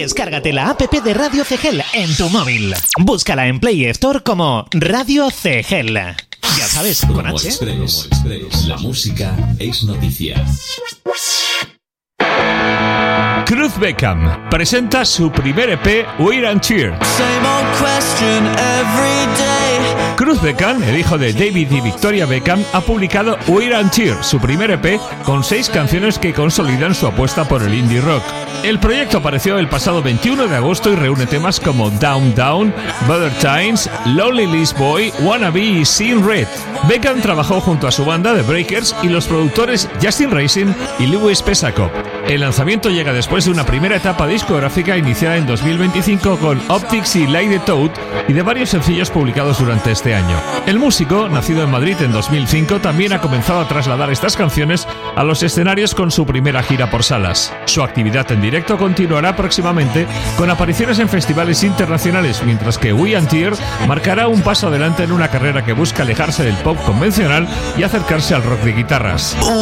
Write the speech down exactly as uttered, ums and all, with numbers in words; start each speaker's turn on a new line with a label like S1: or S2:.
S1: Descárgate la app de Radio C G L en tu móvil. Búscala en Play Store como Radio C G L. Ya sabes, con
S2: Como
S1: H.
S2: Express, Express, la música es noticia.
S3: Cruz Beckham presenta su primer E P, Wear and Tear. Cruz Beckham, el hijo de David y Victoria Beckham, ha publicado Wear and Tear, su primer E P, con seis canciones que consolidan su apuesta por el indie rock. El proyecto apareció el pasado veintiuno de agosto y reúne temas como Down Down, Better Times, Lonely List Boy, Wannabe y Seeing Red. Beckham trabajó junto a su banda The Breakers y los productores Justin Racing y Lewis Pesakov. El lanzamiento llega después de una primera etapa discográfica iniciada en dos mil veinticinco con Optics y Like the Toad y de varios sencillos publicados durante este año. El músico, nacido en Madrid en dos mil cinco, también ha comenzado a trasladar estas canciones a los escenarios con su primera gira por salas. Su actividad en directo continuará próximamente con apariciones en festivales internacionales, mientras que Wear and Tear marcará un paso adelante en una carrera que busca alejarse del pop convencional y acercarse al rock de guitarras.